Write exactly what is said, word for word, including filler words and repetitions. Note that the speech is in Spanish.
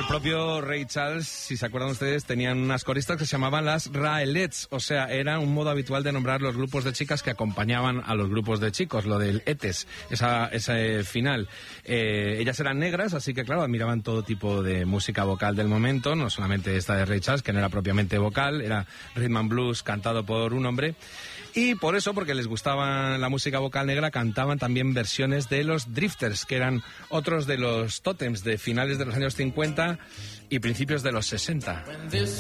el propio Ray Charles, si se acuerdan ustedes, tenían unas coristas que se llamaban las Raelettes, o sea, era un modo habitual de nombrar los grupos de chicas que acompañaban a los grupos de chicos, lo del etes, esa, ese final. Eh, ellas eran negras, así que claro, admiraban todo tipo de música vocal del momento, no solamente esta de Ray Charles, que no era propiamente vocal, era rhythm and blues cantado por un hombre. Y por eso, porque les gustaba la música vocal negra, cantaban también versiones de los Drifters, que eran otros de los tótems de finales de los años cincuenta y principios de los sesenta.